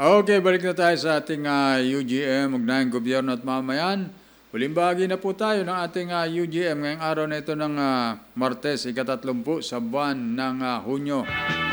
Okay, balik na tayo sa ating UGM, Ugnayang Gobyerno at Mamayan. Huling bahagi na po tayo ng ating UGM ngayong araw na ito ng Martes, ika-30 sa buwan ng Hunyo.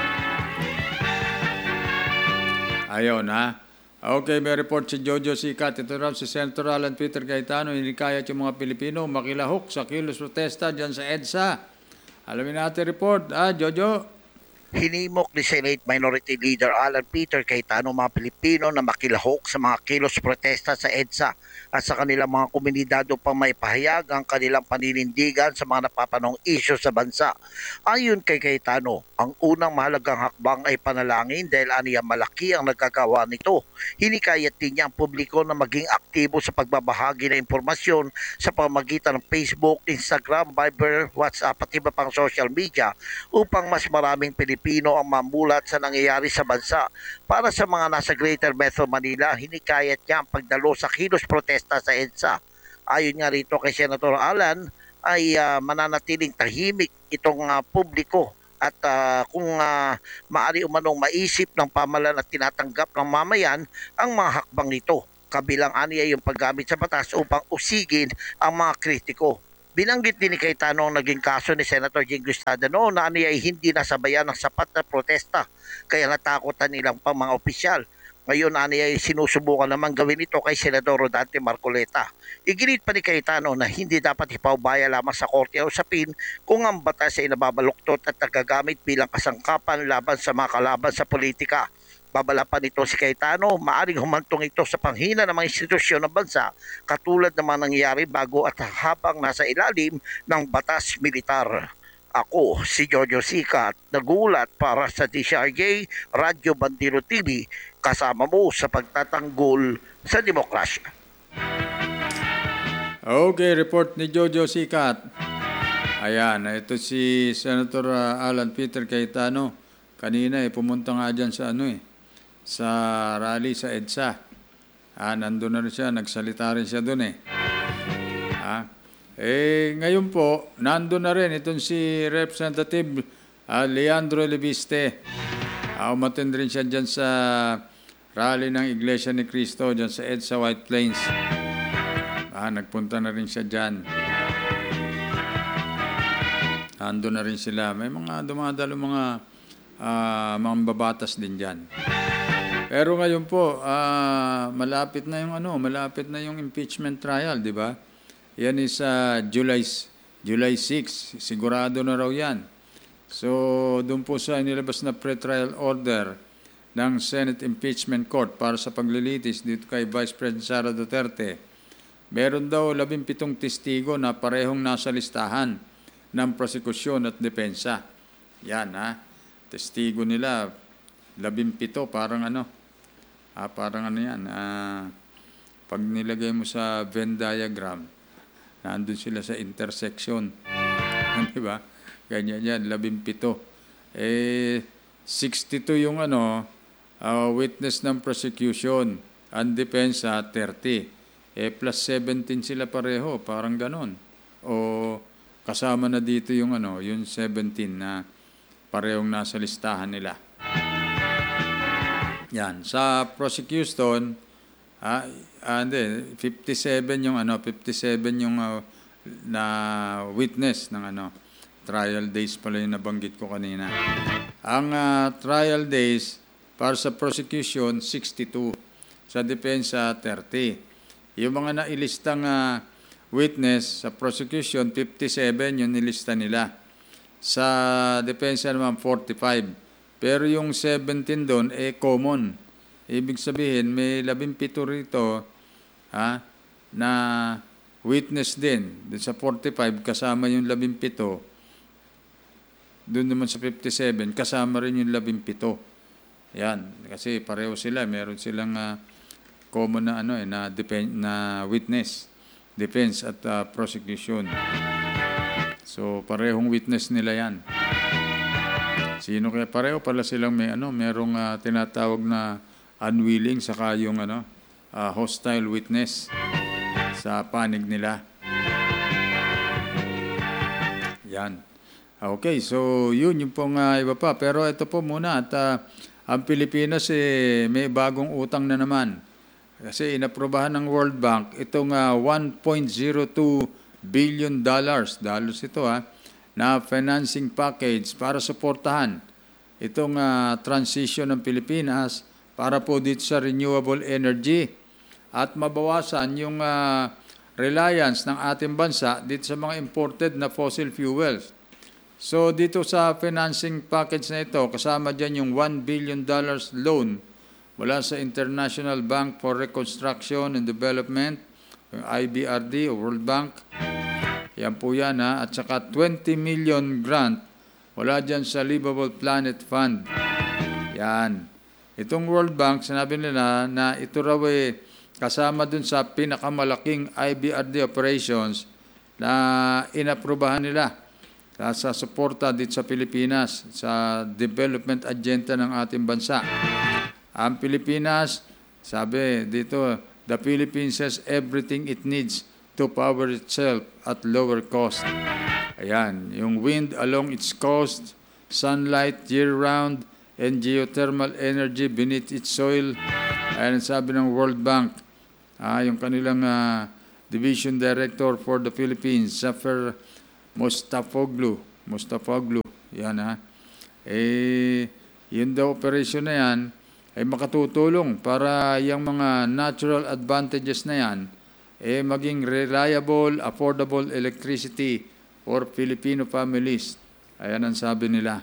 Ayaw na. Okay, may report si Jojo Sikat. Ito raw si Senator Alan Peter Cayetano. Hinikayat yung mga Pilipino makilahok sa kilos protesta dyan sa EDSA. Alamin natin report. Jojo? Hinimok ni Senate Minority Leader Alan Peter Cayetano mga Pilipino na makilahok sa mga kilos protesta sa EDSA at sa kanilang mga komunidad upang maipahayag ang kanilang paninindigan sa mga napapanong isyu sa bansa. Ayon kay Cayetano, ang unang mahalagang hakbang ay panalangin dahil aniya malaki ang nagkagawa nito. Hinikayat din niya ang publiko na maging aktibo sa pagbabahagi ng impormasyon sa pamamagitan ng Facebook, Instagram, Viber, WhatsApp at iba pang social media upang mas maraming Pilipino ang mamulat sa nangyayari sa bansa. Para sa mga nasa Greater Metro Manila, hinikayat niya ang pagdalo sa kilos protesta sa EDSA. Ayon nga rito kay Senator Alan, ay mananatiling tahimik itong publiko at kung maaari umanong maisip ng pamahalaan at tinatanggap ng mamayan ang mga hakbang nito. Kabilang aniya yung paggamit sa batas upang usigin ang mga kritiko. Binanggit din ni Cayetano ang naging kaso ni Senator Jinggoy Estrada noon na aniya ay hindi nasabayan ng sapat na protesta kaya natakotan nilang pang mga opisyal. Ngayon aniya ay sinusubukan naman gawin ito kay Senador Rodante Marcoleta. Iginit pa ni Cayetano na hindi dapat ipaubaya lamang sa korte o usapin kung ang batas ay nababaluktot at nagagamit bilang kasangkapan laban sa mga kalaban sa politika. Babalapan nito si Cayetano, maaring humantong ito sa panghina ng mga institusyon ng bansa katulad ng mga nangyayari bago at habang nasa ilalim ng batas militar. Ako, si Jojo Sikat, nagulat para sa DCRJ, Radyo Bandero TV, kasama mo sa pagtatanggol sa demokrasya. Okay, report ni Jojo Sikat. Ayan, ito si Senator Alan Peter Cayetano. Kanina pumunta nga dyan sa rally sa EDSA. Nandun na rin siya, nagsalita rin siya doon ngayon po, nandun na rin itong si Representative Leandro Leviste. Umattend rin siya dyan sa rally ng Iglesia ni Cristo dyan sa EDSA White Plains. Nagpunta na rin siya dyan. Nandun na rin sila. May mga dumadalo mga babatas din dyan. Pero ngayon po, malapit na yung impeachment trial, di ba? Yan is July 6, sigurado na raw yan. So, doon po sa inilabas na pre-trial order ng Senate Impeachment Court para sa paglilitis dito kay Vice President Sara Duterte. Meron daw 17 testigo na parehong nasa listahan ng prosekusyon at depensa. Yan testigo nila, 17, parang yan. Pag nilagay mo sa Venn diagram, nandun sila sa intersection. Di ba? Ganyan yan, 17. 62 yung witness ng prosecution. Ang depensa, 30. Plus 17 sila pareho, parang ganon. O kasama na dito yung 17 na parehong nasa listahan nila. Yan, sa prosecution, 57 yung 57 yung na witness ng trial days pala yung nabanggit ko kanina. Ang trial days para sa prosecution 62, sa depensa 30. Yung mga nailistang witness sa prosecution 57 yung nilista nila. Sa depensa naman 45. Pero yung 17 doon common. Ibig sabihin, may 17 rito na witness din. Doon sa 45, kasama yung 17. Doon naman sa 57, kasama rin yung 17. Yan. Kasi pareho sila. Meron silang common na, na witness. Defense at prosecution. So, parehong witness nila yan. Sino kaya pareho pala silang merong tinatawag na unwilling saka yung hostile witness sa panig nila. Yan. Okay, so yun yung pong iba pa. Pero ito po muna at ang Pilipinas may bagong utang na naman. Kasi inaprobahan ng World Bank itong $1.02 billion, dalos ito na financing package para suportahan itong transition ng Pilipinas para po dito sa renewable energy at mabawasan yung reliance ng ating bansa dito sa mga imported na fossil fuels. So dito sa financing package na ito, kasama dyan yung $1 billion loan mula sa International Bank for Reconstruction and Development, yung IBRD o World Bank. Yan po yan at saka 20 million grant wala dyan sa Livable Planet Fund. Yan. Itong World Bank, sinabi nila na ito raw kasama dun sa pinakamalaking IBRD operations na inaprubahan nila sa suporta dito sa Pilipinas, sa development agenda ng ating bansa. Ang Pilipinas, sabi dito, the Philippines has everything it needs to power itself at lower cost. Ayan, yung wind along its coast, sunlight year-round, and geothermal energy beneath its soil. Ayan, sabi ng World Bank, yung kanilang Division Director for the Philippines, Zafar Mustafoglu, yan yun daw operation na yan, ay makatutulong para yung mga natural advantages na yan, maging reliable, affordable electricity for Filipino families. Ayan ang sabi nila.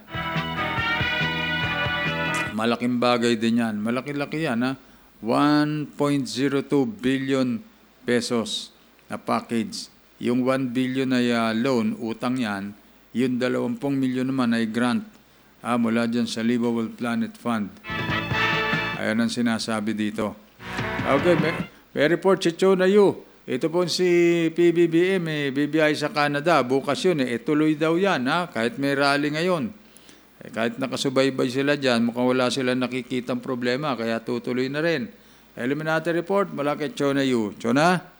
Malaking bagay din yan. Malaki-laki yan, 1.02 billion pesos na package. Yung 1 billion ay loan, utang yan. Yung 20 milyon naman ay grant mula dyan sa Livable Planet Fund. Ayan ang sinasabi dito. Okay, may report si Chona Yu. Ito po si PBBM, BBI sa Canada. Bukas yun, tuloy daw yan, kahit may rally ngayon. Kahit nakasubaybay sila dyan, mukhang wala sila nakikitang problema, kaya tutuloy na rin. Eliminati report mula kay Chona Yu. Chona?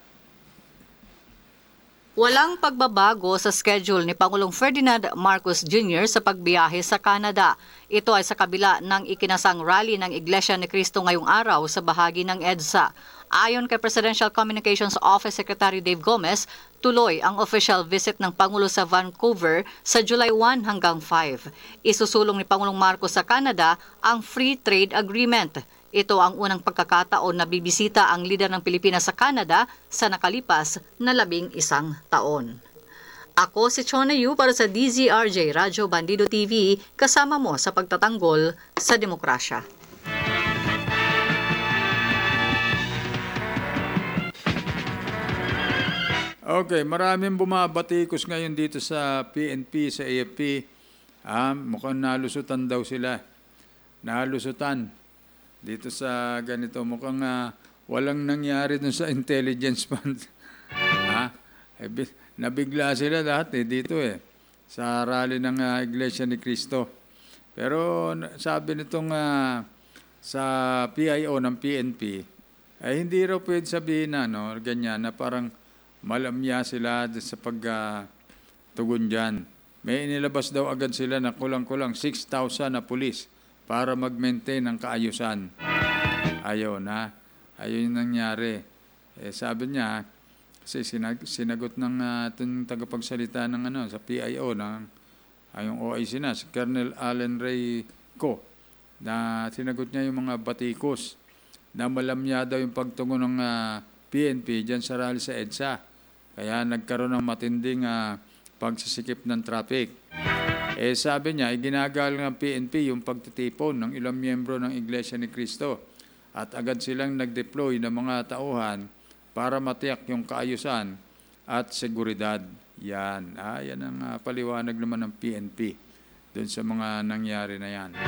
Walang pagbabago sa schedule ni Pangulong Ferdinand Marcos Jr. sa pagbiyahe sa Canada. Ito ay sa kabila ng ikinasang rally ng Iglesia ni Cristo ngayong araw sa bahagi ng EDSA. Ayon kay Presidential Communications Office Secretary Dave Gomez, tuloy ang official visit ng Pangulo sa Vancouver sa July 1 hanggang 5. Isusulong ni Pangulong Marcos sa Canada ang Free Trade Agreement. Ito ang unang pagkakataon na bibisita ang lider ng Pilipinas sa Canada sa nakalipas na 11 taon. Ako si Chona Yu para sa DZRJ Radyo Bandido TV, kasama mo sa pagtatanggol sa demokrasya. Okay, maraming bumabatikos ngayon dito sa PNP, sa AFP. Mukhang nalusutan daw sila. Nalusutan. Dito sa ganito, mukhang walang nangyari dun sa intelligence fund. Nabigla sila lahat dito sa rally ng Iglesia ni Cristo. Pero sabi nitong sa PIO ng PNP, ay hindi raw pwede sabihin ganyan, na parang malamya sila sa pagtugon dyan. May inilabas daw agad sila na kulang-kulang 6,000 na pulis para mag-maintain ng kaayusan. Ayaw yung nangyari. Sabi niya, kasi sinagot ng tagapagsalita ng sa PIO, yung OIC na, si Colonel Allen Ray Co, na sinagot niya yung mga batikos na malamya daw yung pagtungo ng PNP dyan sa rally sa EDSA. Kaya nagkaroon ng matinding pagsisikip ng traffic. Sabi niya, ginagalang ng PNP yung pagtitipon ng ilang miyembro ng Iglesia ni Cristo at agad silang nag-deploy ng mga tauhan para matiyak yung kaayusan at seguridad. Yan. Yan ang paliwanag naman ng PNP dun sa mga nangyari na yan.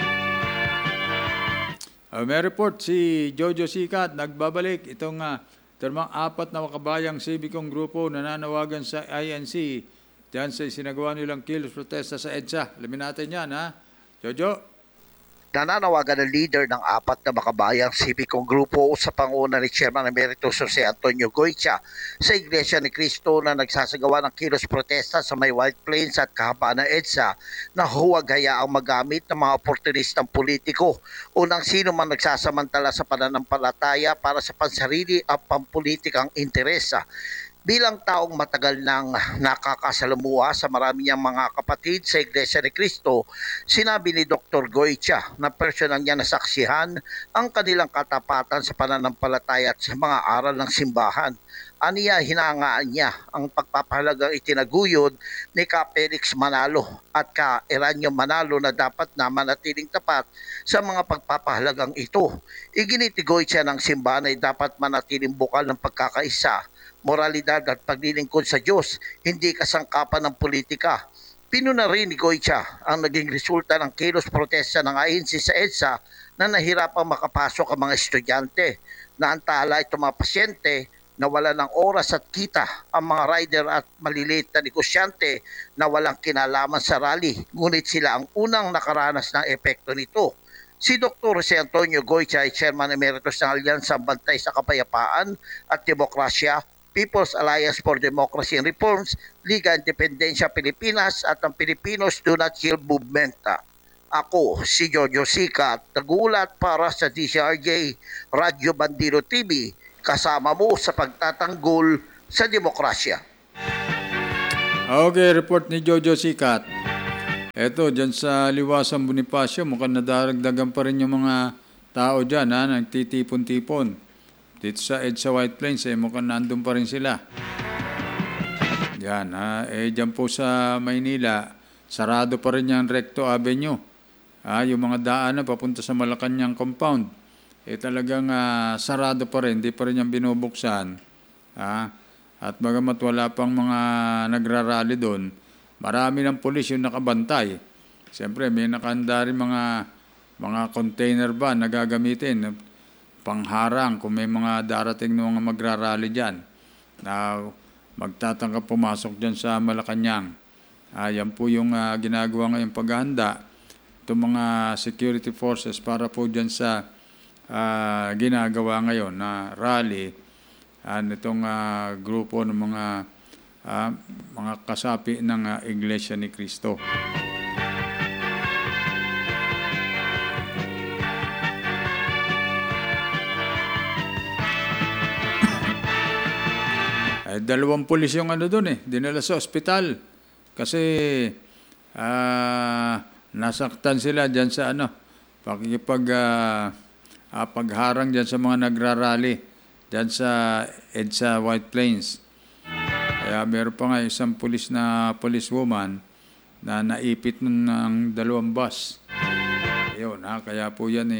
May report si Jojo Sikat, nagbabalik itong termang 4 na makabayang sibikong grupo nananawagan sa INC diyan sa sinagawa nilang kilos protesta sa EDSA. Alamin natin yan, Jojo? Nananawagan ng leader ng apat na makabayang sibikong grupo sa panguna ni Chairman Emeritus Jose Antonio Goytia sa Iglesia ni Cristo na nagsasagawa ng kilos protesta sa may White Plains at kahabaan ng EDSA na huwag hayaang magamit ng mga oportunistang politiko o ng sino man nagsasamantala sa pananampalataya para sa pansarili at pampolitikang interesa. Bilang taong matagal nang nakakasalamuha sa marami niyang mga kapatid sa Iglesia ni Cristo, sinabi ni Dr. Goytia na personal niya nasaksihan ang kanilang katapatan sa pananampalataya at sa mga aral ng simbahan. Aniya, hinangaan niya ang pagpapahalagang itinaguyod ni Ka Felix Manalo at Ka Eranio Manalo na dapat na manatiling tapat sa mga pagpapahalagang ito. Iginitigoy siya ng simbahan ay dapat manatiling bukal ng pagkakaisa, moralidad at paglilingkod sa Diyos, hindi kasangkapan ng politika. Pinuna rin ni Goytia ang naging resulta ng kilos protesta ng ANC sa EDSA na nahirapang makapasok ang mga estudyante. Naantala itong mga pasyente na wala ng oras at kita, ang mga rider at maliliit na negosyante na walang kinalaman sa rally, ngunit sila ang unang nakaranas ng epekto nito. Si Dr. Jose Antonio Goytia ay Chairman Emeritus ng Alyansa Bantay sa Kapayapaan at Demokrasya, People's Alliance for Democracy and Reforms, Liga Independencia Pilipinas at ang Filipino Student Shield Movement. Ako, si Jojo Sikat, nagulat para sa DCRJ Radyo Bandilo TV, kasama mo sa pagtatanggol sa demokrasya. Okay, report ni Jojo Sikat. Eto, dyan sa Liwasan Bonifacio, mukhang nadaragdagan pa rin yung mga tao dyan, nagtitipon-tipon. Dito sa EDSA White Plains, mukhang nandun pa rin sila. Yan, dyan po sa Maynila, sarado pa rin yung Recto Avenue. Yung mga daanan papunta sa Malacanang compound, talagang sarado pa rin, hindi pa rin yung binubuksan. At bagamat wala pang mga nagrarally doon, marami ng pulis yung nakabantay. Siyempre, may nakahanda rin mga container van na gagamitin, pangharang kung may mga darating na mga magrarally dyan na magtatangka pumasok dyan sa Malacanang. Yan po yung ginagawa ngayong paghahanda itong mga security forces para po dyan sa ginagawa ngayon na rally nitong grupo ng mga kasapi ng Iglesia ni Cristo. Dalawang pulis yung doon dinala sa ospital kasi nasaktan sila dyan sa pagharang dyan sa mga nagrarally dyan sa EDSA White Plains. Kaya meron pa nga isang police woman na naipit ng dalawang bus. Ayun, kaya po yan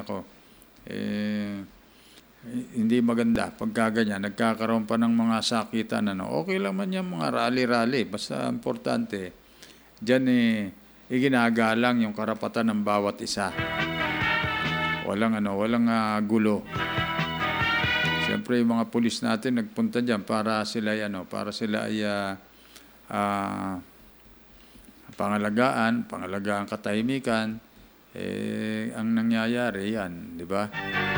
hindi maganda pagka ganyan, nagkakaroon pa ng mga sakitan. Okay lang man yan mga rally-rally, basta importante dyan iginagalang yung karapatan ng bawat isa. Walang gulo. Siyempre yung mga pulis natin nagpunta dyan para sila ay pangalagaan katahimikan. Ang nangyayari yan, di ba?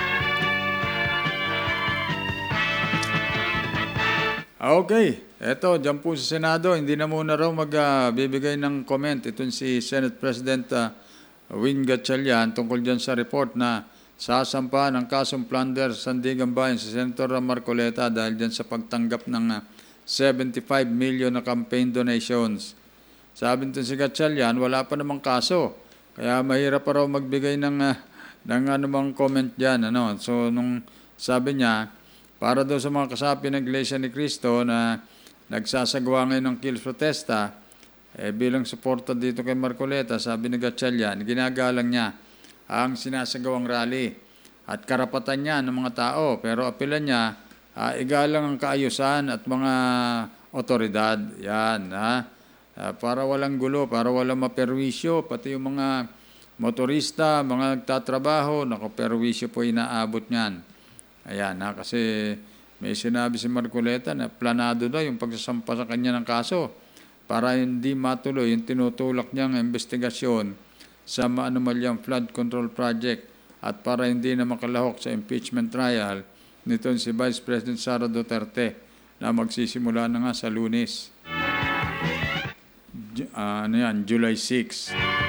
Okay, eto, dyan po sa Senado, hindi na muna raw magbibigay ng comment. Ito si Senate President Win Gatchalian tungkol dyan sa report na sasampahan ng kasong plunder Sandigan Bayan sa Senator Marcoleta dahil dyan sa pagtanggap ng 75 million na campaign donations. Sabi nito si Gatchalian, wala pa namang kaso. Kaya mahirap pa raw magbigay ng anumang comment dyan. So, nung sabi niya, para daw sa mga kasapi ng Iglesia ni Cristo na nagsasagawa ngayon ng kilos protesta, bilang suporta dito kay Marcoleta, sabi ni Gatchalian, ginagalang niya ang sinasagawang rally at karapatan niya ng mga tao. Pero apilan niya, igalang ang kaayusan at mga otoridad. Yan, para walang gulo, para walang maperwisyo, pati yung mga motorista, mga nagtatrabaho, perwisyo po inaabot niyan. Ayan, kasi may sinabi si Marcoleta na planado daw yung pagsasampa sa kanya ng kaso para hindi matuloy yung tinutulak niyang investigasyon sa maanumalyang flood control project at para hindi na makalahok sa impeachment trial nitong si Vice President Sara Duterte na magsisimula na nga sa Lunes. July 6.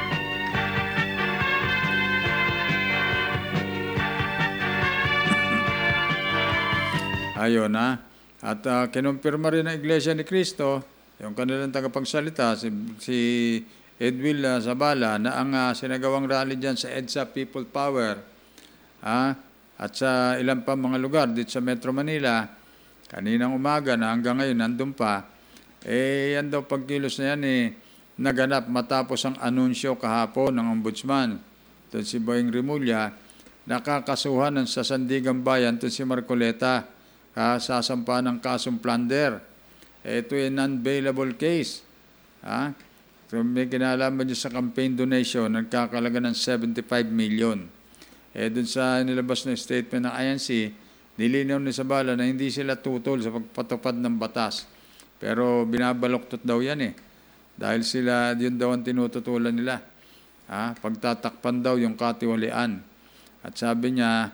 Ayun na. At kinumpirma rin ng Iglesia ni Cristo, yung kanilang tagapagsalita, si Edwil Zabala, na ang sinagawang rally dyan sa EDSA People Power, at sa ilang pa mga lugar dito sa Metro Manila, kaninang umaga na hanggang ngayon nandun pa, yan daw pagkilos na yan naganap matapos ang anunsyo kahapon ng Ombudsman. Ito si Boying Rimulya, nakakasuhan ng sasandigang bayan ito si Marcoleta, sasampa ng kasong plunder. Ito ay non-bailable case. So may kinalaman niyo sa campaign donation, nagkakalaga ng 75 million. Dun sa nilabas na statement ng INC, nilinaw ni Zabala na hindi sila tutol sa pagpatupad ng batas. Pero binabaloktot daw yan Dahil sila, yun daw ang tinututulan nila. Pagtatakpan daw yung katiwalian. At sabi niya,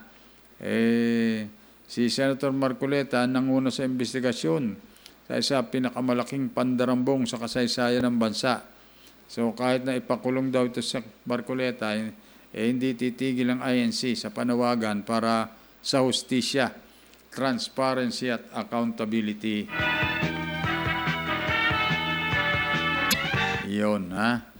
si Senator Marcoleta nanguna sa investigasyon sa isa pinakamalaking pandarambong sa kasaysayan ng bansa. So kahit na ipakulong daw ito sa Marcoleta, hindi titigil ang INC sa panawagan para sa hustisya, transparency at accountability. Iyon,